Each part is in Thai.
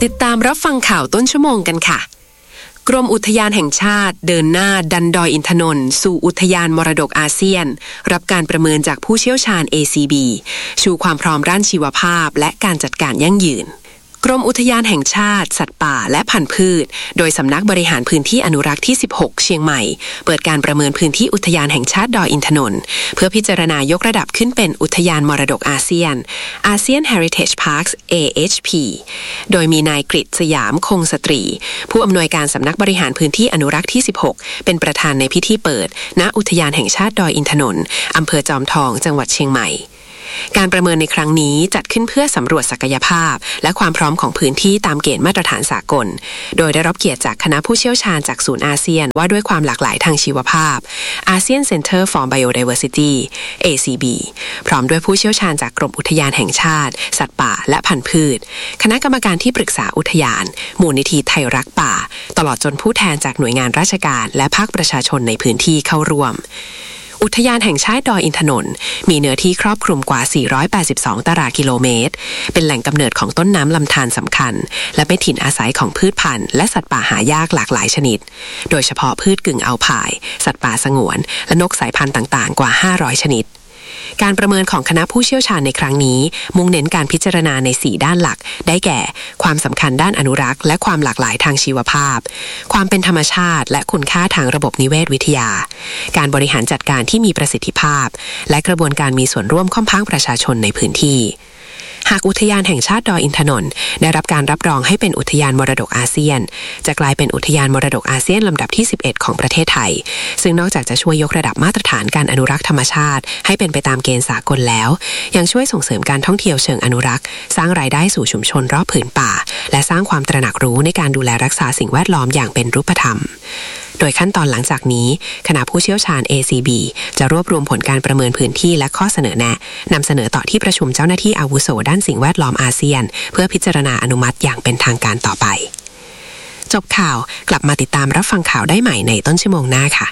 ติดตามรับฟังข่าวต้นชั่วโมงกันค่ะกรมอุทยานแห่งชาติเดินหน้าดันดอยอินทนนท์สู่อุทยานมรดกอาเซียนรับการประเมินจากผู้เชี่ยวชาญ ACB ชูความพร้อมด้านชีวภาพและการจัดการยั่งยืนกรมอุทยานแห่งชาติสัตว์ป่าและพันธุ์พืชโดยสำนักบริหารพื้นที่อนุรักษ์ที่16เชียงใหม่เปิดการประเมินพื้นที่อุทยานแห่งชาติดอยอินทนนท์เพื่อพิจารณายกระดับขึ้นเป็นอุทยานมรดกอาเซียน ASEAN Heritage Parks AHP โดยมีนายกฤษ สยามคงสตรีผู้อำนวยการสำนักบริหารพื้นที่อนุรักษ์ที่16เป็นประธานในพิธีเปิดณอุทยานแห่งชาติดอยอินทนนท์อำเภอจอมทองจังหวัดเชียงใหม่การประเมินในครั้งนี้จัดขึ้นเพื่อสำรวจศักยภาพและความพร้อมของพื้นที่ตามเกณฑ์มาตรฐานสากลโดยได้รับเกียรติจากคณะผู้เชี่ยวชาญจากศูนย์อาเซียนว่าด้วยความหลากหลายทางชีวภาพ ASEAN Center for Biodiversity ACB พร้อมด้วยผู้เชี่ยวชาญจากกรมอุทยานแห่งชาติสัตว์ป่าและพันธุ์พืชคณะกรรมการที่ปรึกษาอุทยานมูลนิธิไทยรักป่าตลอดจนผู้แทนจากหน่วยงานราชการและภาคประชาชนในพื้นที่เข้าร่วมอุทยานแห่งชาติดอยอินทนนท์มีเนื้อที่ครอบคลุมกว่า482ตารางกิโลเมตรเป็นแหล่งกำเนิดของต้นน้ำลำธารสำคัญและเป็นถิ่นอาศัยของพืชพันธุ์และสัตว์ป่าหายากหลากหลายชนิดโดยเฉพาะพืชกึ่งอัลไพน์สัตว์ป่าสงวนและนกสายพันธุ์ต่างๆกว่า500ชนิดการประเมินของคณะผู้เชี่ยวชาญในครั้งนี้มุ่งเน้นการพิจารณาใน4ด้านหลักได้แก่ความสำคัญด้านอนุรักษ์และความหลากหลายทางชีวภาพความเป็นธรรมชาติและคุณค่าทางระบบนิเวศวิทยาการบริหารจัดการที่มีประสิทธิภาพและกระบวนการมีส่วนร่วมของภาคประชาชนในพื้นที่หากอุทยานแห่งชาติดอยอินทนนท์ได้รับการรับรองให้เป็นอุทยานมรดกอาเซียนจะกลายเป็นอุทยานมรดกอาเซียนลำดับที่11ของประเทศไทยซึ่งนอกจากจะช่วยยกระดับมาตรฐานการอนุรักษ์ธรรมชาติให้เป็นไปตามเกณฑ์สากลแล้วยังช่วยส่งเสริมการท่องเที่ยวเชิงอนุรักษ์สร้างรายได้สู่ชุมชนรอบผืนป่าและสร้างความตระหนักรู้ในการดูแลรักษาสิ่งแวดล้อมอย่างเป็นรูปธรรมโดยขั้นตอนหลังจากนี้คณะผู้เชี่ยวชาญ ACB จะรวบรวมผลการประเมินพื้นที่และข้อเสนอแนะนำเสนอต่อที่ประชุมเจ้าหน้าที่อาวุโสด้านสิ่งแวดล้อมอาเซียนเพื่อพิจารณาอนุมัติอย่างเป็นทางการต่อไปจบข่าวกลับมาติดตามรับฟังข่าวได้ใหม่ในต้นชั่วโมงหน้าค่ะ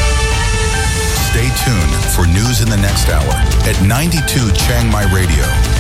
Stay tuned for news in the next hour at 92 Chiang Mai Radio